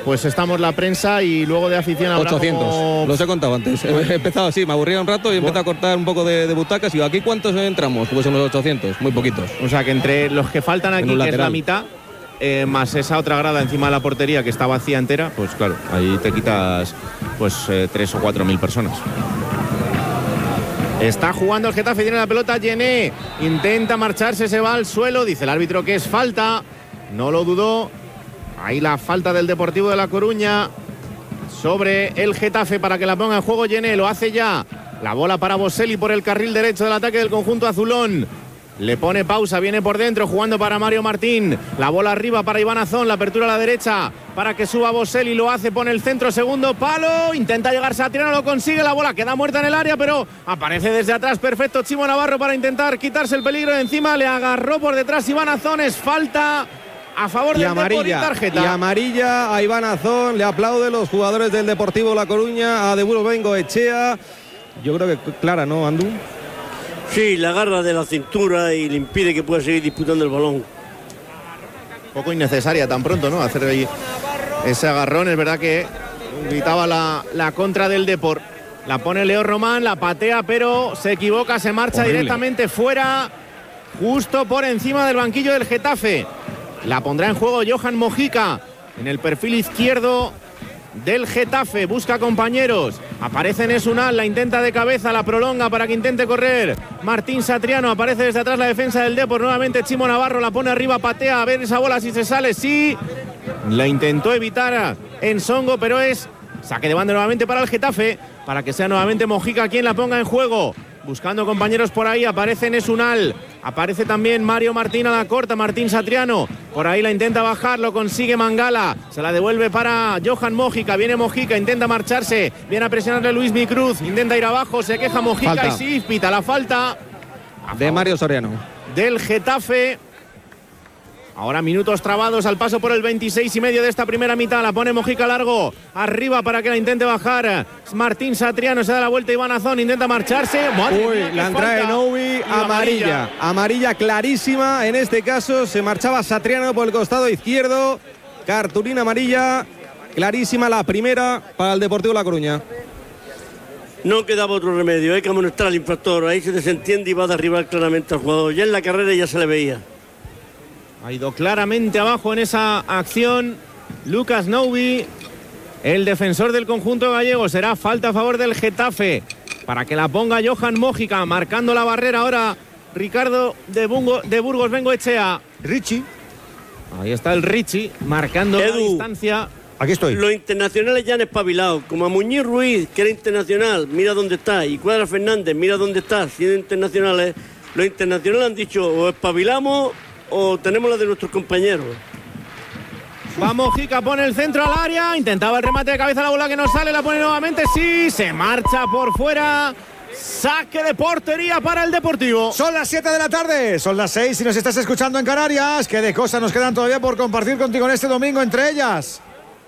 pues estamos la prensa y luego de afición habrá 800, como... los he contado antes. He empezado así, me aburría un rato y he empezado a cortar un poco de butacas. Y digo, ¿aquí cuántos entramos? Pues unos 800, muy poquitos. O sea que entre los que faltan aquí, que es la mitad, más esa otra grada encima de la portería que está vacía entera, pues claro, ahí te quitas pues 3 o 4 mil personas. Está jugando el Getafe, tiene la pelota, Yené intenta marcharse, se va al suelo, dice el árbitro que es falta, no lo dudó. Ahí la falta del Deportivo de La Coruña sobre el Getafe para que la ponga en juego Yené, lo hace ya. La bola para Boselli por el carril derecho del ataque del conjunto azulón. Le pone pausa, viene por dentro, jugando para Mario Martín. La bola arriba para Iván Azón, la apertura a la derecha para que suba Boselli, lo hace, pone el centro, segundo palo, intenta llegar Satriano, lo consigue, la bola queda muerta en el área, pero aparece desde atrás, perfecto Chimo Navarro para intentar quitarse el peligro de encima, le agarró por detrás Iván Azón, es falta a favor del Deportivo y tarjeta. Y amarilla a Iván Azón, le aplauden los jugadores del Deportivo La Coruña, a De Burgos Bengoechea. Yo creo que clara, ¿no, Andu? Sí, la agarra de la cintura y le impide que pueda seguir disputando el balón. Poco innecesaria tan pronto, ¿no? Hacer ahí ese agarrón. Es verdad que gritaba la contra del Depor. La pone Leo Román, la patea, pero se equivoca, se marcha directamente fuera, justo por encima del banquillo del Getafe. La pondrá en juego Johan Mojica en el perfil izquierdo del Getafe, busca compañeros, aparece Nesunal, la intenta de cabeza, la prolonga para que intente correr Martín Satriano, aparece desde atrás la defensa del Depor, nuevamente Chimo Navarro, la pone arriba, patea, a ver esa bola si se sale, sí, la intentó evitar Ensongo, pero es saque de banda nuevamente para el Getafe, para que sea nuevamente Mojica quien la ponga en juego. Buscando compañeros por ahí, aparece Nesunal, aparece también Mario Martín a la corta, Martín Satriano, por ahí la intenta bajar, lo consigue Mangala, se la devuelve para Johan Mojica, viene Mojica, intenta marcharse, viene a presionarle Luis Micruz, intenta ir abajo, se queja Mojica falta. Y sí, pita la falta de Mario Soriano del Getafe. Ahora minutos trabados al paso por el 26 y medio de esta primera mitad. La pone Mojica largo, arriba para que la intente bajar Martín Satriano, se da la vuelta Iván Azón, intenta marcharse. La entrada de Novi, amarilla. Amarilla clarísima, en este caso se marchaba Satriano por el costado izquierdo. Cartulina amarilla, clarísima la primera para el Deportivo La Coruña. No quedaba otro remedio, hay que amonestar al infractor, ahí se desentiende y va a derribar claramente al jugador. Ya en la carrera ya se le veía. Ha ido claramente abajo en esa acción Lucas Novi, el defensor del conjunto gallego. Será falta a favor del Getafe para que la ponga Johan Mojica, marcando la barrera ahora Ricardo de Burgos Bengoechea. Richie. Ahí está el Richie, marcando la distancia. Aquí estoy. Los internacionales ya han espabilado, como a Muñiz Ruiz, que era internacional, mira dónde está, y Cuadra Fernández, mira dónde está, siendo internacionales. Los internacionales han dicho, o espabilamos o tenemos la de nuestros compañeros. Va Mojica, pone el centro al área, intentaba el remate de cabeza, la bola que no sale, la pone nuevamente, sí, se marcha por fuera. Saque de portería para el Deportivo. Son las 7 de la tarde, son las 6 si nos estás escuchando en Canarias. ¿Qué de cosas nos quedan todavía por compartir contigo en este domingo? Entre ellas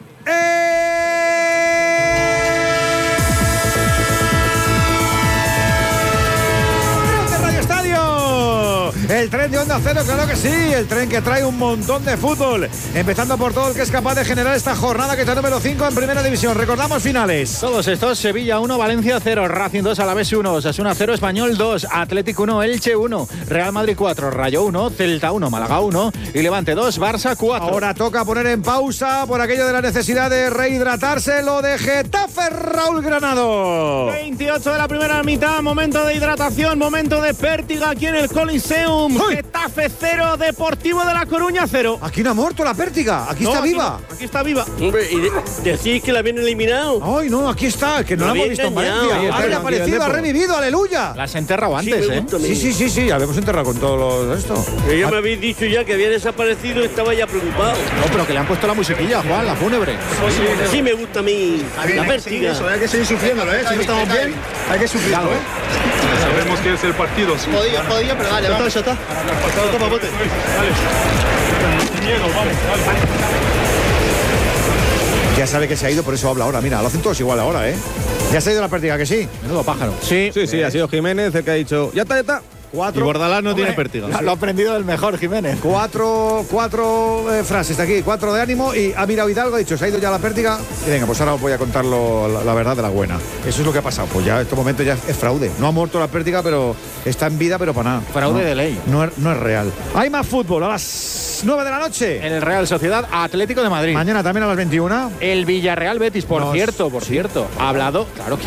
el tren de Onda Cero, claro que sí, el tren que trae un montón de fútbol, empezando por todo el que es capaz de generar esta jornada que está número 5 en Primera División. Recordamos finales. Todos estos: Sevilla 1, Valencia 0, Racing 2, Alavés 1, Osasuna 0, Español 2, Atlético 1, Elche 1, Real Madrid 4, Rayo 1, Celta 1, Málaga 1 y Levante 2, Barça 4. Ahora toca poner en pausa por aquello de la necesidad de rehidratarse, lo de Getafe, Raúl Granado. 28 de la primera mitad, momento de hidratación, momento de pértiga aquí en el Coliseum. ¡Uy! Getafe 0, Deportivo de La Coruña 0. Aquí no ha muerto la pértiga, aquí no, está viva. Aquí está viva. Hombre, y decís que la habían eliminado. Ay, no, aquí está, que no la hemos visto en Valencia. Ha reaparecido, ha revivido, aleluya. La has enterrado antes, Sí, la habíamos enterrado con todo esto. Ya me habéis dicho ya que había desaparecido y estaba ya preocupado. No, pero que le han puesto la musiquilla, Juan, la fúnebre. Sí me gusta a mí la pértiga. Eso, hay que seguir sufriéndolo, Si no estamos bien, hay que sufrirlo, Sabemos que es el partido. Sí. Podía, pero dale, ya está. Toma, bote. Dale. Miedo, vamos, dale. Ya sabe que se ha ido, por eso habla ahora. Mira, lo hacen todos igual ahora, Ya se ha ido la pértiga, que sí. Menudo pájaro. Sí, ha sido Jiménez el que ha dicho, ya está. Y Bordalás no tiene pértiga. Lo ha aprendido del mejor, Jiménez. Cuatro frases de aquí, 4 de ánimo, y ha mirado Hidalgo, ha dicho, se ha ido ya la pértiga, y venga, pues ahora os voy a contar la verdad de la buena. Eso es lo que ha pasado, pues ya en este momento ya es fraude. No ha muerto la pértiga, pero está en vida, pero para nada. Fraude de ley. No es real. Hay más fútbol a las 9 de la noche. En el Real Sociedad Atlético de Madrid. Mañana también a las 21. El Villarreal Betis, por cierto. Ha hablado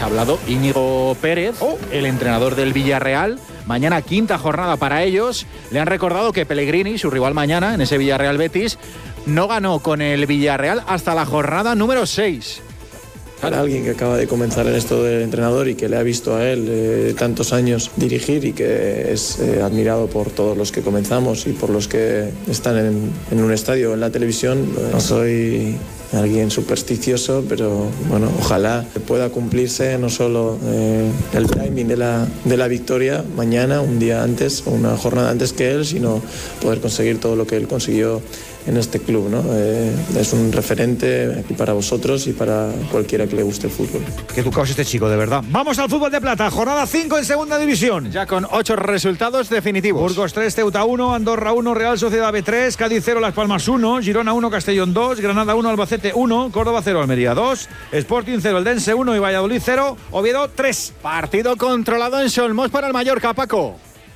Íñigo Pérez, el entrenador del Villarreal. Mañana quinta jornada para ellos. Le han recordado que Pellegrini, su rival mañana en ese Villarreal Betis, no ganó con el Villarreal hasta la jornada número 6. Para alguien que acaba de comenzar en esto del entrenador y que le ha visto a él tantos años dirigir y que es admirado por todos los que comenzamos y por los que están en un estadio o en la televisión, no soy alguien supersticioso, pero bueno, ojalá pueda cumplirse no solo el timing de la victoria mañana, un día antes o una jornada antes que él, sino poder conseguir todo lo que él consiguió en este club, ¿no? Es un referente aquí para vosotros y para cualquiera que le guste el fútbol. Qué educado es este chico, de verdad. Vamos al fútbol de plata, jornada 5 en segunda división. Ya con 8 resultados definitivos. Burgos 3, Ceuta 1, Andorra 1, Real Sociedad B3, Cádiz 0, Las Palmas 1, Girona 1, Castellón 2, Granada 1, Albacete 1, Córdoba 0, Almería 2, Sporting 0, Eldense 1 y Valladolid 0, Oviedo 3. Partido controlado en Solmós para el Mallorca, Paco.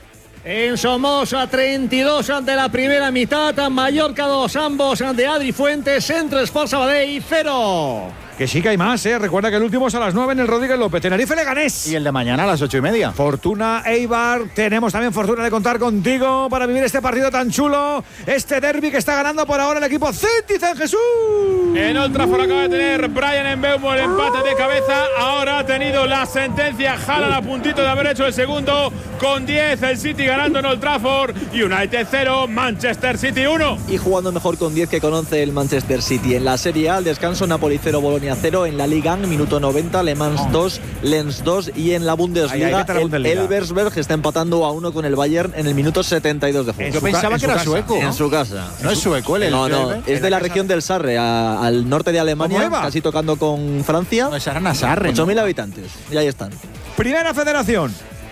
En Somoza, 32 de la primera mitad, Mallorca 2, ambos de Adri Fuentes, Centro Sport Sabadell 0. Que sí que hay más, ¿eh? Recuerda que el último es a las 9 en el Rodríguez López. Tenerife Leganés. Y el de mañana a las 8:30. Fortuna Eibar. Tenemos también fortuna de contar contigo para vivir este partido tan chulo. Este derbi que está ganando por ahora el equipo Citizen Jesús. En Old Trafford acaba de tener Brian Mbeumo el empate de cabeza. Ahora ha tenido la sentencia. Jalan a puntito de haber hecho el segundo. Con 10 el City ganando en Old Trafford. United 0, Manchester City 1. Y jugando mejor con 10 que con 11 el Manchester City. En la Serie A, al descanso, Napoli 0, Bolonia 0. En la Liga 1, minuto 90, Le Mans 2, Lens 2. Y en la Bundesliga, el Elversberg está empatando a 1 con el Bayern en el minuto 72 de juego. Yo pensaba que era sueco. En su casa. No es sueco el No, es de la región del Sarre, al norte de Alemania, casi tocando con Francia. No, es Sarre. 8.000 habitantes. Y ahí están. Primera Federación.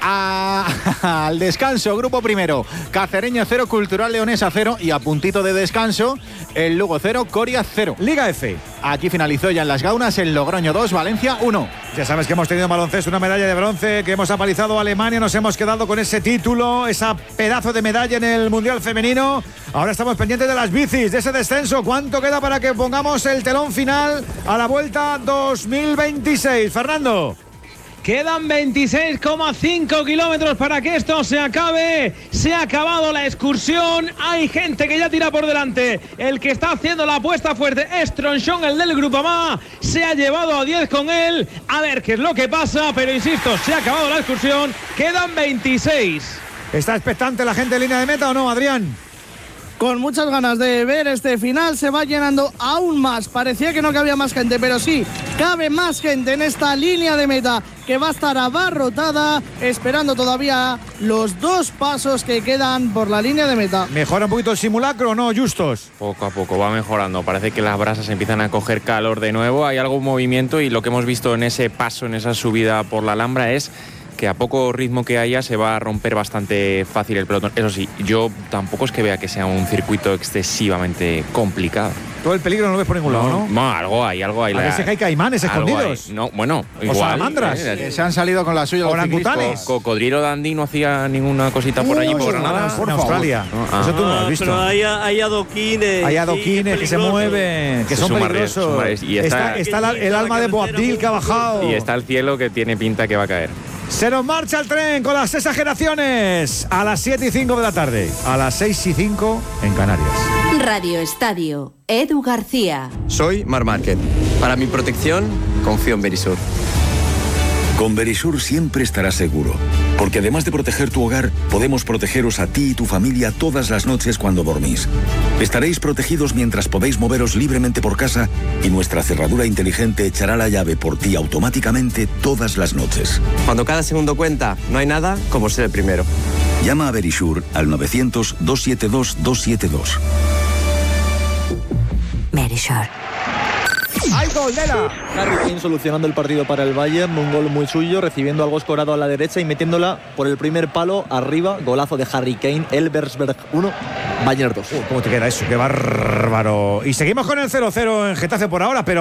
Al descanso, grupo primero, Cacereño 0, Cultural Leonesa 0 y a puntito de descanso, el Lugo 0, Coria 0. Liga F. Aquí finalizó ya en Las Gaunas el Logroño 2, Valencia 1. Ya sabes que hemos tenido en baloncesto una medalla de bronce, que hemos apalizado a Alemania, nos hemos quedado con ese título, esa pedazo de medalla en el Mundial Femenino. Ahora estamos pendientes de las bicis, de ese descenso. ¿Cuánto queda para que pongamos el telón final a la Vuelta 2026? Fernando. Quedan 26,5 kilómetros para que esto se acabe. Se ha acabado la excursión. Hay gente que ya tira por delante. El que está haciendo la apuesta fuerte es Tronchón, el del Grupamá. Se ha llevado a 10 con él. A ver qué es lo que pasa. Pero insisto, se ha acabado la excursión. Quedan 26. ¿Está expectante la gente en línea de meta o no, Adrián? Con muchas ganas de ver este final, se va llenando aún más. Parecía que no cabía más gente, pero sí, cabe más gente en esta línea de meta, que va a estar abarrotada, esperando todavía los 2 pasos que quedan por la línea de meta. ¿Mejora un poquito el simulacro o no, Justos? Poco a poco va mejorando, parece que las brasas empiezan a coger calor de nuevo, hay algún movimiento y lo que hemos visto en ese paso, en esa subida por la Alhambra es que a poco ritmo que haya se va a romper bastante fácil el pelotón. Eso sí, yo tampoco es que vea que sea un circuito excesivamente complicado. Todo el peligro no lo ves por ningún lado, ¿no? No, algo hay. Parece que hay caimanes escondidos. No, bueno, igual. O salamandras. Se han salido con la suya. Orangutanes. Cocodrilo Dandy no hacía ninguna cosita por allí, por Granada. Por Australia. Eso tú no lo has visto. Pero hay adoquines. Hay adoquines que se mueven, que son peligrosos. Y está el alma de Boabdil que ha bajado. Y está el cielo que tiene pinta que va a caer. Se nos marcha el tren con las exageraciones a las 7:05 de la tarde, a las 6:05 en Canarias. Radio Estadio, Edu García. Soy Marc Márquez. Para mi protección, confío en Verisur. Con Verisur siempre estarás seguro, porque además de proteger tu hogar, podemos protegeros a ti y tu familia todas las noches cuando dormís. Estaréis protegidos mientras podéis moveros libremente por casa y nuestra cerradura inteligente echará la llave por ti automáticamente todas las noches. Cuando cada segundo cuenta, no hay nada como ser el primero. Llama a Verisur al 900-272-272. Verisur. Hay gol, Nela. Harry Kane solucionando el partido para el Bayern, un gol muy suyo, recibiendo algo escorado a la derecha y metiéndola por el primer palo arriba. Golazo de Harry Kane, Elversberg 1, Bayern 2. ¿Cómo te queda eso? Qué bárbaro. Y seguimos con el 0-0 en Getafe por ahora, pero